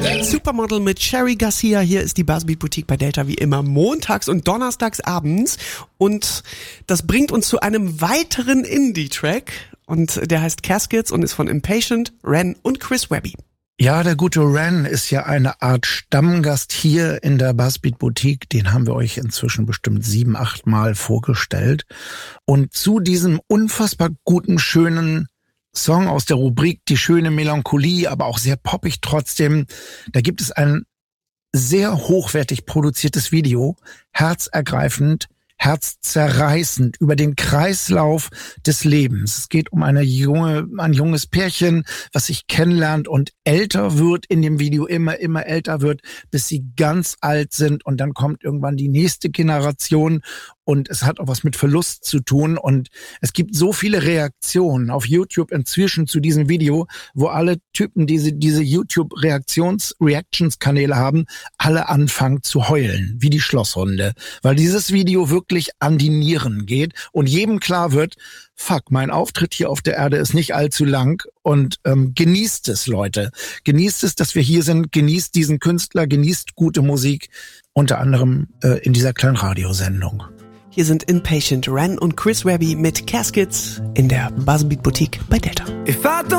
Supermodel mit Cherry Garcia. Hier ist die Buzzbeat Boutique bei Delta wie immer montags und donnerstags abends. Und das bringt uns zu einem weiteren Indie-Track. Und der heißt Caskets und ist von Impatient, Ren und Chris Webby. Ja, der gute Ren ist ja eine Art Stammgast hier in der Buzzbeat Boutique. Den haben wir euch inzwischen bestimmt 7-8 Mal vorgestellt. Und zu diesem unfassbar guten, schönen Song aus der Rubrik Die schöne Melancholie, aber auch sehr poppig trotzdem. Da gibt es ein sehr hochwertig produziertes Video, herzergreifend, herzzerreißend über den Kreislauf des Lebens. Es geht um ein junges Pärchen, was sich kennenlernt und älter wird in dem Video, immer älter wird, bis sie ganz alt sind und dann kommt irgendwann die nächste Generation und es hat auch was mit Verlust zu tun und es gibt so viele Reaktionen auf YouTube inzwischen zu diesem Video, wo alle Typen, diese YouTube-Reactions-Kanäle haben, alle anfangen zu heulen, wie die Schlosshunde, weil dieses Video wirklich an die Nieren geht und jedem klar wird, fuck, mein Auftritt hier auf der Erde ist nicht allzu lang und genießt es, Leute. Genießt es, dass wir hier sind, genießt diesen Künstler, genießt gute Musik, unter anderem in dieser kleinen Radiosendung. Hier sind Impatient, Ren und Chris Webby mit Caskets in der Buzzbeat Boutique bei Delta.